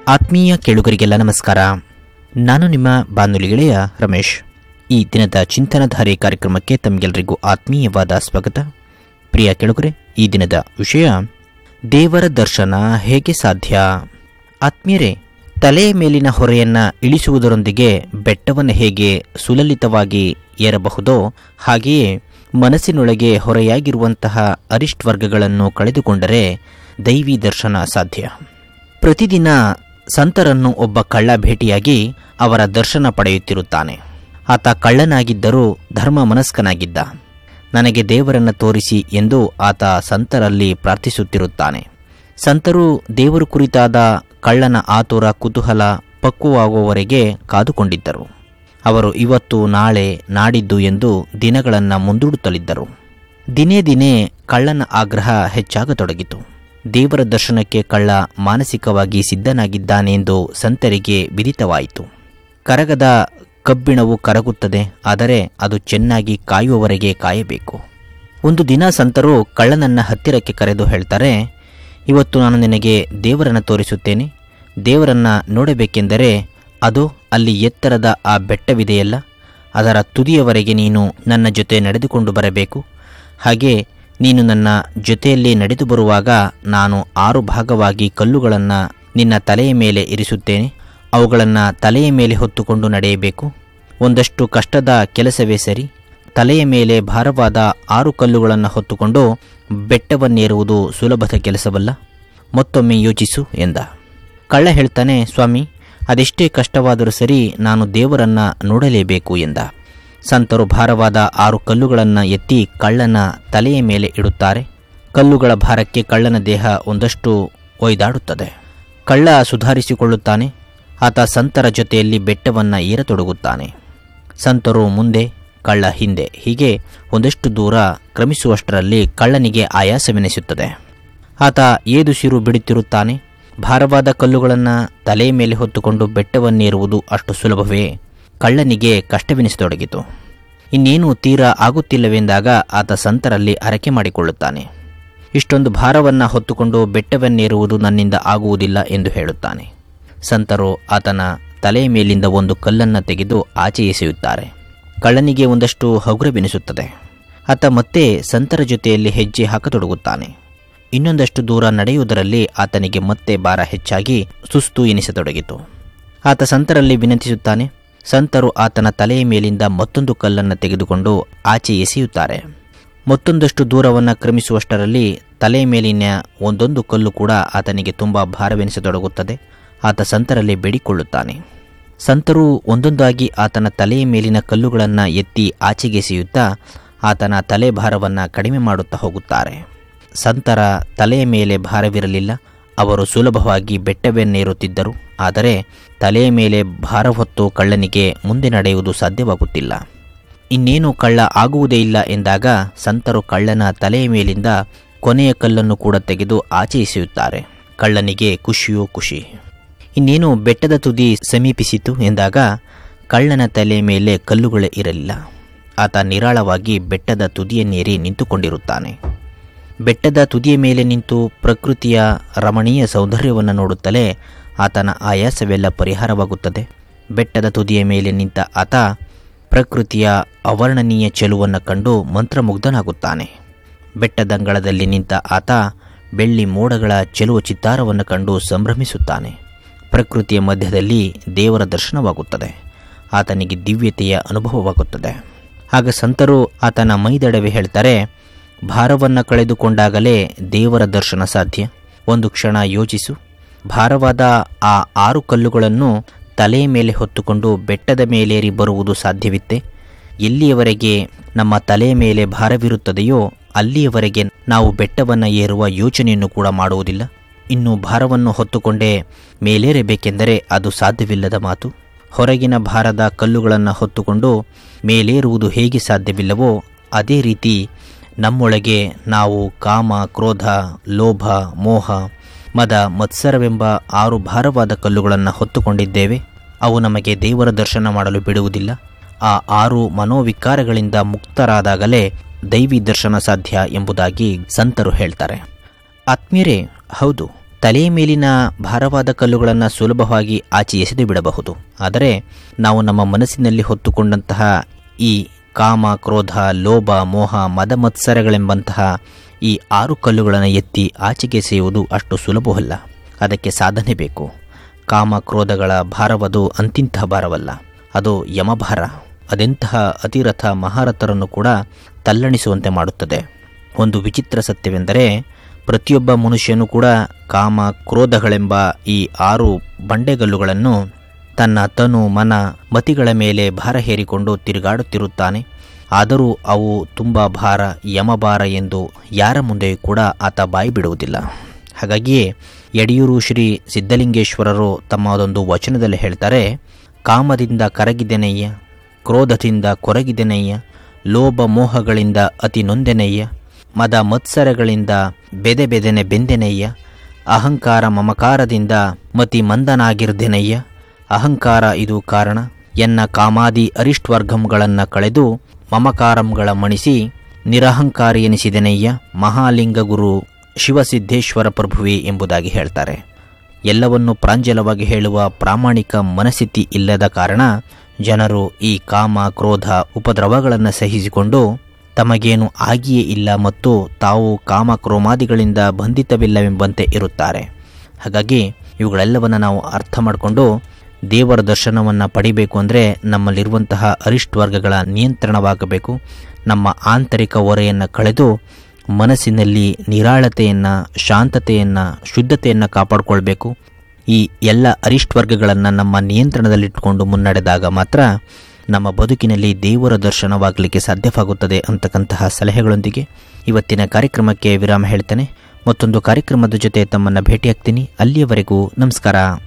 ಆತ್ಮೀಯ ಕೇಳುಗರಿಗೆಲ್ಲ ನಮಸ್ಕಾರ. ನಾನು ನಿಮ್ಮ ಬಾನುಲಿ ಗೆಳೆಯ ರಮೇಶ್. ಈ ದಿನದ ಚಿಂತನಧಾರೆ ಕಾರ್ಯಕ್ರಮಕ್ಕೆ ತಮಗೆಲ್ಲರಿಗೂ ಆತ್ಮೀಯವಾದ ಸ್ವಾಗತ. ಪ್ರಿಯ ಕೇಳುಗರೆ, ಈ ದಿನದ ವಿಷಯ ದೇವರ ದರ್ಶನ ಹೇಗೆ ಸಾಧ್ಯ. ಆತ್ಮೀಯರೇ, ತಲೆಯ ಮೇಲಿನ ಹೊರೆಯನ್ನು ಇಳಿಸುವುದರೊಂದಿಗೆ ಬೆಟ್ಟವನ್ನು ಹೇಗೆ ಸುಲಲಿತವಾಗಿ ಏರಬಹುದೋ ಹಾಗೆಯೇ ಮನಸ್ಸಿನೊಳಗೆ ಹೊರೆಯಾಗಿರುವಂತಹ ಅರಿಷ್ಟ್ ವರ್ಗಗಳನ್ನು ಕಳೆದುಕೊಂಡರೆ ದೈವಿ ದರ್ಶನ ಸಾಧ್ಯ. ಪ್ರತಿದಿನ ಸಂತರನ್ನು ಒಬ್ಬ ಕಳ್ಳ ಭೇಟಿಯಾಗಿ ಅವರ ದರ್ಶನ ಪಡೆಯುತ್ತಿರುತ್ತಾನೆ. ಆತ ಕಳ್ಳನಾಗಿದ್ದರೂ ಧರ್ಮ ಮನಸ್ಕನಾಗಿದ್ದ. ನನಗೆ ದೇವರನ್ನು ತೋರಿಸಿ ಎಂದು ಆತ ಸಂತರಲ್ಲಿ ಪ್ರಾರ್ಥಿಸುತ್ತಿರುತ್ತಾನೆ. ಸಂತರು ದೇವರು ಕುರಿತಾದ ಕಳ್ಳನ ಆತುರ ಕುತೂಹಲ ಪಕ್ವವಾಗುವವರೆಗೆ ಕಾದುಕೊಂಡಿದ್ದರು. ಅವರು ಇವತ್ತು ನಾಳೆ ನಾಡಿದ್ದು ಎಂದು ದಿನಗಳನ್ನು ಮುಂದೂಡುತ್ತಲಿದ್ದರು. ದಿನೇ ದಿನೇ ಕಳ್ಳನ ಆಗ್ರಹ ಹೆಚ್ಚಾಗತೊಡಗಿತು. ದೇವರ ದರ್ಶನಕ್ಕೆ ಕಳ್ಳ ಮಾನಸಿಕವಾಗಿ ಸಿದ್ಧನಾಗಿದ್ದಾನೆಂದು ಸಂತರಿಗೆ ವಿದಿತವಾಯಿತು. ಕರಗದ ಕಬ್ಬಿಣವು ಕರಗುತ್ತದೆ, ಆದರೆ ಅದು ಚೆನ್ನಾಗಿ ಕಾಯುವವರೆಗೆ ಕಾಯಬೇಕು. ಒಂದು ದಿನ ಸಂತರು ಕಳ್ಳನನ್ನ ಹತ್ತಿರಕ್ಕೆ ಕರೆದು ಹೇಳ್ತಾರೆ, ಇವತ್ತು ನಾನು ನಿನಗೆ ದೇವರನ್ನು ತೋರಿಸುತ್ತೇನೆ. ದೇವರನ್ನು ನೋಡಬೇಕೆಂದರೆ ಅದು ಅಲ್ಲಿ ಎತ್ತರದ ಆ ಬೆಟ್ಟವಿದೆಯಲ್ಲ, ಅದರ ತುದಿಯವರೆಗೆ ನೀನು ನನ್ನ ಜೊತೆ ನಡೆದುಕೊಂಡು ಬರಬೇಕು. ಹಾಗೆ ನೀನು ನನ್ನ ಜೊತೆಯಲ್ಲಿ ನಡೆದು ಬರುವಾಗ ನಾನು 6 ಭಾಗವಾಗಿ ಕಲ್ಲುಗಳನ್ನು ನಿನ್ನ ತಲೆಯ ಮೇಲೆ ಇರಿಸುತ್ತೇನೆ. ಅವುಗಳನ್ನು ತಲೆಯ ಮೇಲೆ ಹೊತ್ತುಕೊಂಡು ನಡೆಯಬೇಕು. ಒಂದಷ್ಟು ಕಷ್ಟದ ಕೆಲಸವೇ ಸರಿ. ತಲೆಯ ಮೇಲೆ ಭಾರವಾದ 6 ಕಲ್ಲುಗಳನ್ನು ಹೊತ್ತುಕೊಂಡು ಬೆಟ್ಟವನ್ನೇರುವುದು ಸುಲಭದ ಕೆಲಸವಲ್ಲ. ಮತ್ತೊಮ್ಮೆ ಯೋಚಿಸು ಎಂದ. ಕಳ್ಳ ಹೇಳ್ತಾನೆ, ಸ್ವಾಮಿ, ಅದೆಷ್ಟೇ ಕಷ್ಟವಾದರೂ ಸರಿ, ನಾನು ದೇವರನ್ನು ನೋಡಲೇಬೇಕು ಎಂದ. ಸಂತರು ಭಾರವಾದ 6 ಕಲ್ಲುಗಳನ್ನು ಎತ್ತಿ ಕಳ್ಳನ ತಲೆಯ ಮೇಲೆ ಇಡುತ್ತಾರೆ. ಕಲ್ಲುಗಳ ಭಾರಕ್ಕೆ ಕಳ್ಳನ ದೇಹ ಒಂದಷ್ಟು ಒಯ್ದಾಡುತ್ತದೆ. ಕಳ್ಳ ಸುಧಾರಿಸಿಕೊಳ್ಳುತ್ತಾನೆ. ಆತ ಸಂತರ ಜೊತೆಯಲ್ಲಿ ಬೆಟ್ಟವನ್ನು ಏರತೊಡಗುತ್ತಾನೆ. ಸಂತರು ಮುಂದೆ, ಕಳ್ಳ ಹಿಂದೆ. ಹೀಗೆ ಒಂದಷ್ಟು ದೂರ ಕ್ರಮಿಸುವಷ್ಟರಲ್ಲಿ ಕಳ್ಳನಿಗೆ ಆಯಾಸವೆನಿಸುತ್ತದೆ. ಆತ ಏದುಸಿರು ಬಿಡುತ್ತಿರುತ್ತಾನೆ. ಭಾರವಾದ ಕಲ್ಲುಗಳನ್ನು ತಲೆಯ ಮೇಲೆ ಹೊತ್ತುಕೊಂಡು ಬೆಟ್ಟವನ್ನೇರುವುದು ಅಷ್ಟು ಸುಲಭವೇ? ಕಳ್ಳನಿಗೆ ಕಷ್ಟವೆನಿಸತೊಡಗಿತು. ಇನ್ನೇನು ತೀರಾ ಆಗುತ್ತಿಲ್ಲವೆಂದಾಗ ಆತ ಸಂತರಲ್ಲಿ ಹರಕೆ ಮಾಡಿಕೊಳ್ಳುತ್ತಾನೆ. ಇಷ್ಟೊಂದು ಭಾರವನ್ನು ಹೊತ್ತುಕೊಂಡು ಬೆಟ್ಟವನ್ನೇರುವುದು ನನ್ನಿಂದ ಆಗುವುದಿಲ್ಲ ಎಂದು ಹೇಳುತ್ತಾನೆ. ಸಂತರು ಆತನ ತಲೆಯ ಮೇಲಿಂದ ಒಂದು ಕಲ್ಲನ್ನು ತೆಗೆದು ಆಚೆ ಎಸೆಯುತ್ತಾರೆ. ಕಳ್ಳನಿಗೆ ಒಂದಷ್ಟು ಹಗುರವೆನಿಸುತ್ತದೆ. ಆತ ಮತ್ತೆ ಸಂತರ ಜೊತೆಯಲ್ಲಿ ಹೆಜ್ಜೆ ಹಾಕತೊಡಗುತ್ತಾನೆ. ಇನ್ನೊಂದಷ್ಟು ದೂರ ನಡೆಯುವುದರಲ್ಲಿ ಆತನಿಗೆ ಮತ್ತೆ ಭಾರ ಹೆಚ್ಚಾಗಿ ಸುಸ್ತು ಎನಿಸತೊಡಗಿತು. ಆತ ಸಂತರಲ್ಲಿ ವಿನಂತಿಸುತ್ತಾನೆ. ಸಂತರು ಆತನ ತಲೆಯ ಮೇಲಿಂದ ಮತ್ತೊಂದು ಕಲ್ಲನ್ನು ತೆಗೆದುಕೊಂಡು ಆಚೆ ಎಸೆಯುತ್ತಾರೆ. ಮತ್ತೊಂದಷ್ಟು ದೂರವನ್ನು ಕ್ರಮಿಸುವಷ್ಟರಲ್ಲಿ ತಲೆಯ ಮೇಲಿನ ಒಂದೊಂದು ಕಲ್ಲು ಕೂಡ ಆತನಿಗೆ ತುಂಬ ಭಾರವೆನಿಸತೊಡಗುತ್ತದೆ. ಆತ ಸಂತರಲ್ಲಿ ಬೇಡಿಕೊಳ್ಳುತ್ತಾನೆ. ಸಂತರು ಒಂದೊಂದಾಗಿ ಆತನ ತಲೆಯ ಮೇಲಿನ ಕಲ್ಲುಗಳನ್ನು ಎತ್ತಿ ಆಚೆಗೆಸೆಯುತ್ತಾ ಆತನ ತಲೆ ಭಾರವನ್ನು ಕಡಿಮೆ ಮಾಡುತ್ತಾ ಹೋಗುತ್ತಾರೆ. ಸಂತರ ತಲೆಯ ಮೇಲೆ ಭಾರವಿರಲಿಲ್ಲ. ಅವರು ಸುಲಭವಾಗಿ ಬೆಟ್ಟವನ್ನೇರುತ್ತಿದ್ದರು. ಆದರೆ ತಲೆಯ ಮೇಲೆ ಭಾರ ಹೊತ್ತು ಕಳ್ಳನಿಗೆ ಮುಂದೆ ನಡೆಯುವುದು ಸಾಧ್ಯವಾಗುತ್ತಿಲ್ಲ. ಇನ್ನೇನು ಕಳ್ಳ ಆಗುವುದೇ ಇಲ್ಲ ಎಂದಾಗ ಸಂತರು ಕಳ್ಳನ ತಲೆಯ ಮೇಲಿಂದ ಕೊನೆಯ ಕಲ್ಲನ್ನು ಕೂಡ ತೆಗೆದು ಆಚೆ ಎಸೆಯುತ್ತಾರೆ. ಕಳ್ಳನಿಗೆ ಖುಷಿಯೋ ಖುಷಿ. ಇನ್ನೇನು ಬೆಟ್ಟದ ತುದಿ ಸಮೀಪಿಸಿತು ಎಂದಾಗ ಕಳ್ಳನ ತಲೆಯ ಮೇಲೆ ಕಲ್ಲುಗಳೇ ಇರಲಿಲ್ಲ. ಆತ ನಿರಾಳವಾಗಿ ಬೆಟ್ಟದ ತುದಿಯನ್ನೇರಿ ನಿಂತುಕೊಂಡಿರುತ್ತಾನೆ. ಬೆಟ್ಟದ ತುದಿಯ ಮೇಲೆ ನಿಂತು ಪ್ರಕೃತಿಯ ರಮಣೀಯ ಸೌಂದರ್ಯವನ್ನು ನೋಡುತ್ತಲೇ ಆತನ ಆಯಾಸವೆಲ್ಲ ಪರಿಹಾರವಾಗುತ್ತದೆ. ಬೆಟ್ಟದ ತುದಿಯ ಮೇಲೆ ನಿಂತ ಆತ ಪ್ರಕೃತಿಯ ಅವರ್ಣನೀಯ ಚೆಲುವನ್ನು ಕಂಡು ಮಂತ್ರಮುಗ್ಧನಾಗುತ್ತಾನೆ. ಬೆಟ್ಟದಂಗಳದಲ್ಲಿ ನಿಂತ ಆತ ಬೆಳ್ಳಿ ಮೋಡಗಳ ಚೆಲುವ ಚಿತ್ತಾರವನ್ನು ಕಂಡು ಸಂಭ್ರಮಿಸುತ್ತಾನೆ. ಪ್ರಕೃತಿಯ ಮಧ್ಯದಲ್ಲಿ ದೇವರ ದರ್ಶನವಾಗುತ್ತದೆ. ಆತನಿಗೆ ದಿವ್ಯತೆಯ ಅನುಭವವಾಗುತ್ತದೆ. ಆಗ ಸಂತರು ಆತನ ಮೈದಡವೆ ಹೇಳ್ತಾರೆ, ಭಾರವನ್ನು ಕಳೆದುಕೊಂಡಾಗಲೇ ದೇವರ ದರ್ಶನ ಸಾಧ್ಯ. ಒಂದು ಕ್ಷಣ ಯೋಚಿಸು. ಭಾರವಾದ ಆ 6 ಕಲ್ಲುಗಳನ್ನು ತಲೆಯ ಮೇಲೆ ಹೊತ್ತುಕೊಂಡು ಬೆಟ್ಟದ ಮೇಲೇರಿ ಬರುವುದು ಸಾಧ್ಯವಿತ್ತೆ? ಎಲ್ಲಿಯವರೆಗೆ ನಮ್ಮ ತಲೆಯ ಮೇಲೆ ಭಾರವಿರುತ್ತದೆಯೋ ಅಲ್ಲಿಯವರೆಗೆ ನಾವು ಬೆಟ್ಟವನ್ನು ಏರುವ ಯೋಚನೆಯನ್ನು ಕೂಡ ಮಾಡುವುದಿಲ್ಲ. ಇನ್ನು ಭಾರವನ್ನು ಹೊತ್ತುಕೊಂಡೇ ಮೇಲೇರಬೇಕೆಂದರೆ ಅದು ಸಾಧ್ಯವಿಲ್ಲದ ಮಾತು. ಹೊರಗಿನ ಭಾರದ ಕಲ್ಲುಗಳನ್ನು ಹೊತ್ತುಕೊಂಡು ಮೇಲೇರುವುದು ಹೇಗೆ ಸಾಧ್ಯವಿಲ್ಲವೋ ಅದೇ ರೀತಿ ನಮ್ಮೊಳಗೆ ನಾವು ಕಾಮ, ಕ್ರೋಧ, ಲೋಭ, ಮೋಹ, ಮದ, ಮತ್ಸರವೆಂಬ 6 ಭಾರವಾದ ಕಲ್ಲುಗಳನ್ನು ಹೊತ್ತುಕೊಂಡಿದ್ದೇವೆ. ಅವು ನಮಗೆ ದೇವರ ದರ್ಶನ ಮಾಡಲು ಬಿಡುವುದಿಲ್ಲ. ಆ 6 ಮನೋವಿಕಾರಗಳಿಂದ ಮುಕ್ತರಾದಾಗಲೇ ದೈವಿ ದರ್ಶನ ಸಾಧ್ಯ ಎಂಬುದಾಗಿ ಸಂತರು ಹೇಳ್ತಾರೆ. ಆತ್ಮೀಯರೇ, ಹೌದು, ತಲೆಯ ಮೇಲಿನ ಭಾರವಾದ ಕಲ್ಲುಗಳನ್ನು ಸುಲಭವಾಗಿ ಆಚೆ ಎಸೆದು ಬಿಡಬಹುದು. ಆದರೆ ನಾವು ನಮ್ಮ ಮನಸ್ಸಿನಲ್ಲಿ ಹೊತ್ತುಕೊಂಡಂತಹ ಈ ಕಾಮ, ಕ್ರೋಧ, ಲೋಭ, ಮೋಹ, ಮದ, ಮತ್ಸರಗಳೆಂಬಂತಹ ಈ 6 ಕಲ್ಲುಗಳನ್ನು ಎತ್ತಿ ಆಚೆಗೆ ಎಸೆಯುವುದು ಅಷ್ಟು ಸುಲಭವಲ್ಲ. ಅದಕ್ಕೆ ಸಾಧನೆ ಬೇಕು. ಕಾಮ, ಕ್ರೋಧಗಳ ಭಾರವದು ಅಂತಿಂತಹ ಭಾರವಲ್ಲ, ಅದು ಯಮಭಾರ. ಅದೆಂತಹ ಅತಿರಥ ಮಹಾರಥರನ್ನು ಕೂಡ ತಲ್ಲಣಿಸುವಂತೆ ಮಾಡುತ್ತದೆ. ಒಂದು ವಿಚಿತ್ರ ಸತ್ಯವೆಂದರೆ ಪ್ರತಿಯೊಬ್ಬ ಮನುಷ್ಯನೂ ಕೂಡ ಕಾಮ, ಕ್ರೋಧಗಳೆಂಬ ಈ 6 ಬಂಡೆಗಲ್ಲುಗಳನ್ನು ತನ್ನ ತನು, ಮನ, ಮತಿಗಳ ಮೇಲೆ ಭಾರ ಹೇರಿಕೊಂಡು ತಿರುಗಾಡುತ್ತಿರುತ್ತಾನೆ. ಆದರೂ ಅವು ತುಂಬ ಭಾರ, ಯಮಭಾರ ಎಂದು ಯಾರ ಮುಂದೆಯೂ ಕೂಡ ಆತ ಬಾಯಿ ಬಿಡುವುದಿಲ್ಲ. ಹಾಗಾಗಿಯೇ ಯಡಿಯೂರು ಶ್ರೀ ಸಿದ್ಧಲಿಂಗೇಶ್ವರರು ತಮ್ಮ ಒಂದು ವಚನದಲ್ಲಿ ಹೇಳ್ತಾರೆ, ಕಾಮದಿಂದ ಕರಗಿದೆನಯ್ಯ, ಕ್ರೋಧದಿಂದ ಕೊರಗಿದೆನಯ್ಯ, ಲೋಭ ಮೋಹಗಳಿಂದ ಅತಿ ನೊಂದೆನಯ್ಯ, ಮದ ಮತ್ಸರಗಳಿಂದ ಬೆದೆನೆ ಬೆಂದೆನಯ್ಯ, ಅಹಂಕಾರ ಮಮಕಾರದಿಂದ ಮತಿ ಮಂದನಾಗಿರ್ದೆನಯ್ಯ. ಅಹಂಕಾರ ಇದು ಕಾರಣ, ಎನ್ನ ಕಾಮಾದಿ ಅರಿಷ್ಟ್ವರ್ಗಂಗಳನ್ನು ಕಳೆದು ಮಮಕಾರಂಗಳ ಮಣಿಸಿ ನಿರಹಂಕಾರಿ ಎನಿಸಿದೆನಯ್ಯ, ಮಹಾಲಿಂಗ ಗುರು ಶಿವಸಿದ್ದೇಶ್ವರ ಪ್ರಭುವೇ ಎಂಬುದಾಗಿ ಹೇಳ್ತಾರೆ. ಎಲ್ಲವನ್ನು ಪ್ರಾಂಜಲವಾಗಿ ಹೇಳುವ ಪ್ರಾಮಾಣಿಕ ಮನಸ್ಥಿತಿ ಇಲ್ಲದ ಕಾರಣ ಜನರು ಈ ಕಾಮ, ಕ್ರೋಧ, ಉಪದ್ರವಗಳನ್ನು ಸಹಿಸಿಕೊಂಡು ತಮಗೇನು ಆಗಿಯೇ ಇಲ್ಲ ಮತ್ತು ತಾವು ಕಾಮಕ್ರೋಮಾದಿಗಳಿಂದ ಬಂಧಿತವಿಲ್ಲವೆಂಬಂತೆ ಇರುತ್ತಾರೆ. ಹಾಗಾಗಿ ಇವುಗಳೆಲ್ಲವನ್ನು ನಾವು ಅರ್ಥ ಮಾಡಿಕೊಂಡು ದೇವರ ದರ್ಶನವನ್ನು ಪಡಿಬೇಕು ಅಂದರೆ ನಮ್ಮಲ್ಲಿರುವಂತಹ ಅರಿಷ್ಟ್ ವರ್ಗಗಳ ನಿಯಂತ್ರಣವಾಗಬೇಕು. ನಮ್ಮ ಆಂತರಿಕ ಹೊರೆಯನ್ನು ಕಳೆದು ಮನಸ್ಸಿನಲ್ಲಿ ನಿರಾಳತೆಯನ್ನು, ಶಾಂತತೆಯನ್ನು, ಶುದ್ಧತೆಯನ್ನು ಕಾಪಾಡಿಕೊಳ್ಬೇಕು. ಈ ಎಲ್ಲ ಅರಿಷ್ಟ್ ವರ್ಗಗಳನ್ನು ನಮ್ಮ ನಿಯಂತ್ರಣದಲ್ಲಿಟ್ಟುಕೊಂಡು ಮುನ್ನಡೆದಾಗ ಮಾತ್ರ ನಮ್ಮ ಬದುಕಿನಲ್ಲಿ ದೇವರ ದರ್ಶನವಾಗಲಿಕ್ಕೆ ಸಾಧ್ಯವಾಗುತ್ತದೆ ಅಂತಕ್ಕಂತಹ ಸಲಹೆಗಳೊಂದಿಗೆ ಇವತ್ತಿನ ಕಾರ್ಯಕ್ರಮಕ್ಕೆ ವಿರಾಮ ಹೇಳ್ತೇನೆ. ಮತ್ತೊಂದು ಕಾರ್ಯಕ್ರಮದ ಜೊತೆ ತಮ್ಮನ್ನು ಭೇಟಿಯಾಗ್ತೀನಿ. ಅಲ್ಲಿಯವರೆಗೂ ನಮಸ್ಕಾರ.